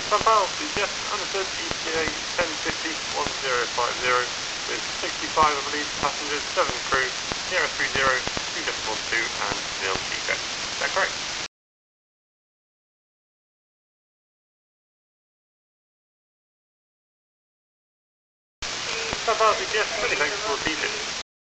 Fantastic, yes, understood. ETA 1050 1050 with 65, I believe, passengers, 7 crew, 030 2712 and 0 Chico. Is that correct? Fantastic, yes, many thanks for repeating.